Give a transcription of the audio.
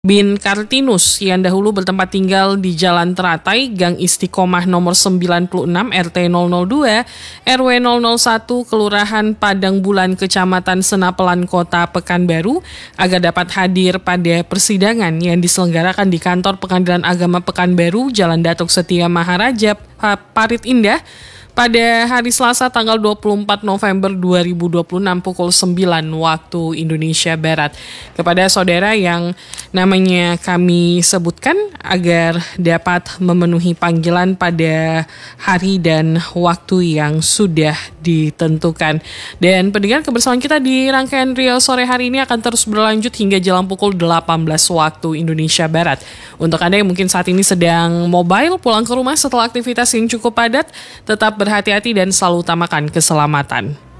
bin Kartinus yang dahulu bertempat tinggal di Jalan Teratai, Gang Istiqomah nomor 96 RT 002, RW 001, Kelurahan Padang Bulan, Kecamatan Senapelan, Kota Pekanbaru, agar dapat hadir pada persidangan yang diselenggarakan di Kantor Pengadilan Agama Pekanbaru, Jalan Datuk Setia Maharaja, Parit Indah, pada hari Selasa tanggal 24 November 2026 pukul 9 waktu Indonesia Barat. Kepada saudara yang namanya kami sebutkan agar dapat memenuhi panggilan pada hari dan waktu yang sudah ditentukan. Dan pendengar, kebersamaan kita di rangkaian Rio sore hari ini akan terus berlanjut hingga jelang pukul 18 waktu Indonesia Barat. Untuk Anda yang mungkin saat ini sedang mobile pulang ke rumah setelah aktivitas yang cukup padat, tetap berhati-hati dan selalu utamakan keselamatan.